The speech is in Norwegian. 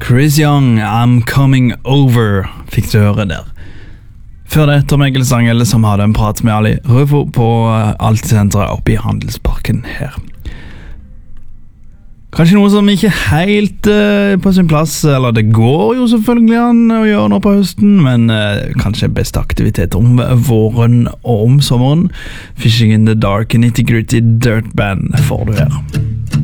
Chris Young, I'm Coming Over, fikk du høre der. Før det, Tom Egil Stangel, som hadde en prat med Ali Røfo på Altsenteret oppe i Handelsparken her. Kanskje noe som ikke helt på sin plass, eller det går jo selvfølgelig an å gjøre nå på høsten, men kanskje beste aktivitet om våren og om sommeren. Fishing in the Dark, Nitty Gritty Dirt Band får du her.